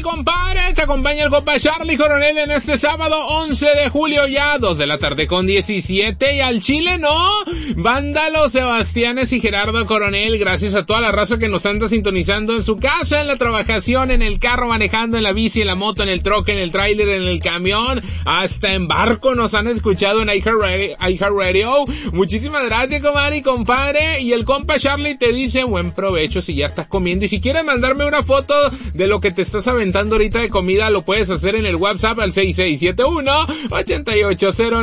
mi compadre, te acompaña el compa Charlie Coronel en este sábado 11 de julio ya, 2 de la tarde con 17, y al Chile no, Vándalo, Sebastianes y Gerardo Coronel, gracias a toda la raza que nos anda sintonizando en su casa, en la trabajación, en el carro manejando, en la bici, en la moto, en el troque, en el tráiler, en el camión, hasta en barco nos han escuchado en iHeartRadio. Muchísimas gracias, comadre y compadre, y el compa Charlie te dice buen provecho si ya estás comiendo, y si quieres mandarme una foto de lo que te estás aventando ahorita de comida, lo puedes hacer en el WhatsApp al 6671-8809.